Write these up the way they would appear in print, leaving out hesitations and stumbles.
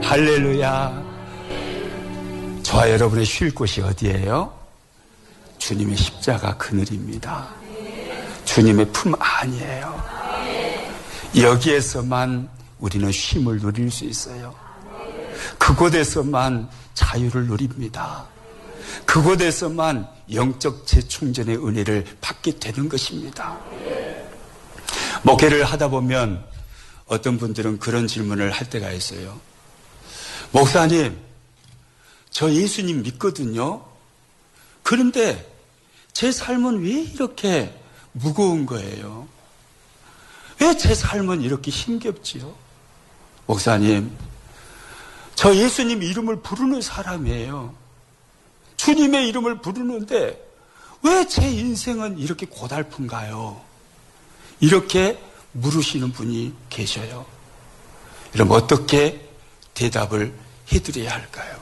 할렐루야. 저와 여러분의 쉴 곳이 어디예요? 주님의 십자가 그늘입니다. 주님의 품 안이에요. 여기에서만 우리는 쉼을 누릴 수 있어요. 그곳에서만 자유를 누립니다. 그곳에서만 영적 재충전의 은혜를 받게 되는 것입니다. 목회를 하다 보면 어떤 분들은 그런 질문을 할 때가 있어요. 목사님, 저 예수님 믿거든요. 그런데 제 삶은 왜 이렇게 무거운 거예요? 왜 제 삶은 이렇게 힘겹지요? 목사님, 저 예수님 이름을 부르는 사람이에요. 주님의 이름을 부르는데 왜 제 인생은 이렇게 고달픈가요? 이렇게 물으시는 분이 계셔요. 그럼 어떻게 대답을 해드려야 할까요?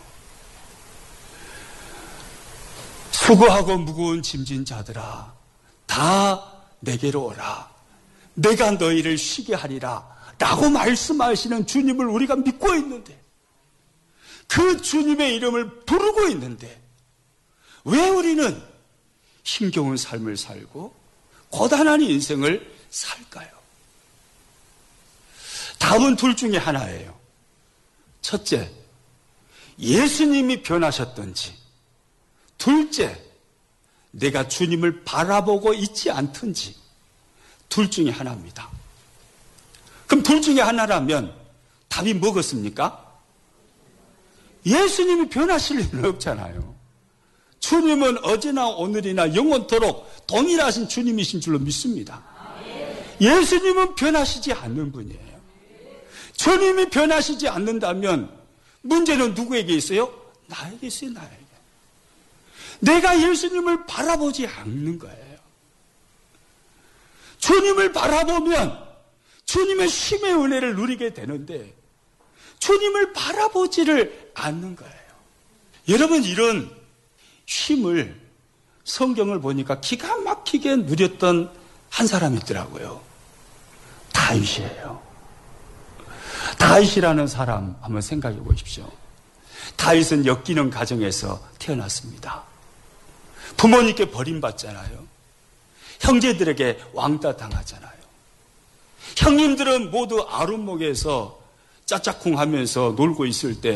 수고하고 무거운 짐진 자들아, 다 내게로 오라. 내가 너희를 쉬게 하리라. 라고 말씀하시는 주님을 우리가 믿고 있는데, 그 주님의 이름을 부르고 있는데, 왜 우리는 힘겨운 삶을 살고 고단한 인생을 살까요? 답은 둘 중에 하나예요. 첫째, 예수님이 변하셨던지, 둘째, 내가 주님을 바라보고 있지 않든지, 둘 중에 하나입니다. 그럼 둘 중에 하나라면 답이 뭐겠습니까? 예수님이 변하실 일은 없잖아요. 주님은 어제나 오늘이나 영원토록 동일하신 주님이신 줄로 믿습니다. 예수님은 변하시지 않는 분이에요. 주님이 변하시지 않는다면 문제는 누구에게 있어요? 나에게 있어요, 나에게. 내가 예수님을 바라보지 않는 거예요. 주님을 바라보면 주님의 쉼의 은혜를 누리게 되는데 주님을 바라보지를 않는 거예요. 여러분, 이런 쉼을 성경을 보니까 기가 막히게 누렸던 한 사람이 있더라고요. 다윗이에요. 다윗이라는 사람 한번 생각해 보십시오. 다윗은 엮이는 가정에서 태어났습니다. 부모님께 버림받잖아요. 형제들에게 왕따 당하잖아요. 형님들은 모두 아름목에서 짜짝쿵 하면서 놀고 있을 때